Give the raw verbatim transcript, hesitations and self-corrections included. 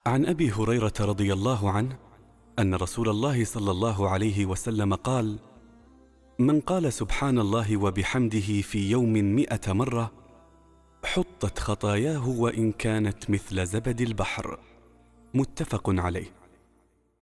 عن أبي هريرة رضي الله عنه أن رسول الله صلى الله عليه وسلم قال: من قال سبحان الله وبحمده في يوم مئة مرة حطت خطاياه وإن كانت مثل زبد البحر. متفق عليه.